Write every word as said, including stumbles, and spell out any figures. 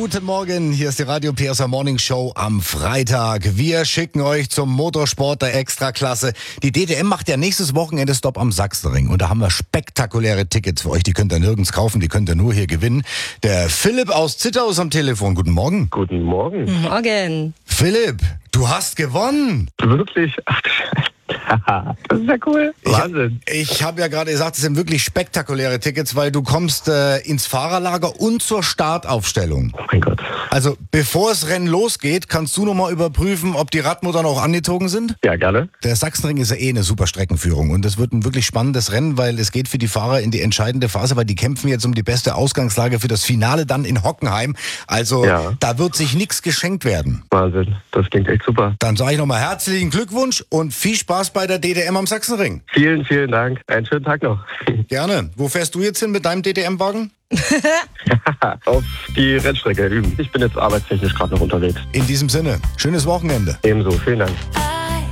guten Morgen. Hier ist die Radio P S A Morning Show am Freitag. Wir schicken euch zum Motorsport der Extraklasse. Die D T M macht ja nächstes Wochenende Stopp am Sachsenring. Und da haben wir spektakuläre Tickets für euch. Die könnt ihr nirgends kaufen, die könnt ihr nur hier gewinnen. Der Philipp aus Zittau ist am Telefon. Guten Morgen. Guten Morgen. Guten Morgen. Philipp, du hast gewonnen. Wirklich? Ach, das ist ja cool. Wahnsinn. Ich, ich habe ja gerade gesagt, es sind wirklich spektakuläre Tickets, weil du kommst äh, ins Fahrerlager und zur Startaufstellung. Oh mein Gott. Also bevor das Rennen losgeht, kannst du nochmal überprüfen, ob die Radmuttern auch angezogen sind? Ja, gerne. Der Sachsenring ist ja eh eine super Streckenführung und es wird ein wirklich spannendes Rennen, weil es geht für die Fahrer in die entscheidende Phase, weil die kämpfen jetzt um die beste Ausgangslage für das Finale dann in Hockenheim. Also Ja. da wird sich nichts geschenkt werden. Wahnsinn. Das klingt echt super. Dann sage ich nochmal herzlichen Glückwunsch und viel Spaß bei der D T M am Sachsenring. Vielen, vielen Dank. Einen schönen Tag noch. Gerne. Wo fährst du jetzt hin mit deinem D T M-Wagen? Auf die Rennstrecke üben. Ich bin jetzt arbeitstechnisch gerade noch unterwegs. In diesem Sinne, schönes Wochenende. Ebenso. Vielen Dank.